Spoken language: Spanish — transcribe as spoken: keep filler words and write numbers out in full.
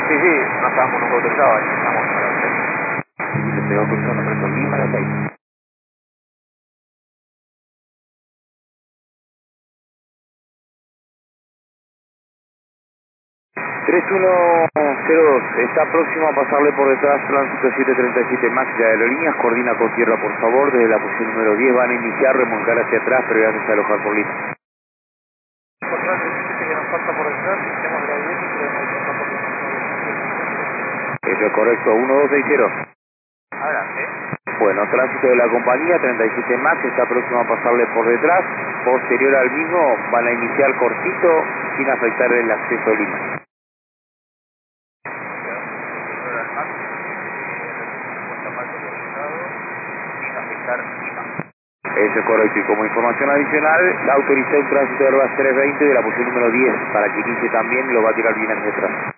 Sí, sí, no estábamos nunca autorizados, ahí estamos a las seis. Le estoy autorizando preso Lima a las seis. tres uno cero dos, está próximo a pasarle por detrás, tránsito siete treinta y siete Max de Aerolíneas, coordina con tierra por favor, desde la posición número diez van a iniciar, remontar hacia atrás, previamente a alojar por Lima. Control diecisiete que nos pasa por detrás, tenemos gradiente y queremos pasar por detrás. Eso es correcto, uno dos seis cero. Adelante. Bueno, tránsito de la compañía, treinta y siete Max, está próximo a pasarle por detrás, posterior al mismo van a iniciar cortito, sin afectar el acceso a Lima. Sin afectar Lima. Eso es correcto, y como información adicional, autoricé un tránsito de Herbas trescientos veinte de la posición número diez, para que inicie también, lo va a tirar bien hacia atrás.